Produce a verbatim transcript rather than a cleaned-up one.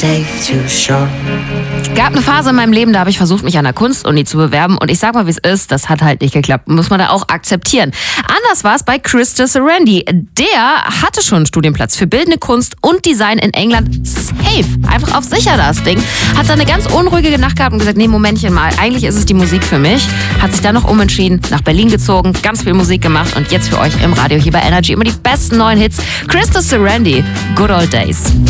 day too short. Gab eine Phase in meinem Leben, da habe ich versucht, mich an der Kunstuni zu bewerben und ich sag mal, wie es ist, das hat halt nicht geklappt. Muss man da auch akzeptieren. Anders war es bei Krista Serendi. Der hatte schon einen Studienplatz für bildende Kunst und Design in England. Safe. Einfach auf sicher das Ding. Hat dann eine ganz unruhige Nacht gehabt und gesagt, nee, Momentchen mal, eigentlich ist es die Musik für mich. Hat sich dann noch umentschieden, nach Berlin gezogen, ganz viel Musik gemacht und jetzt für euch im Radio hier bei Energy immer die besten neuen Hits. Krista Serendi, Good Old Days.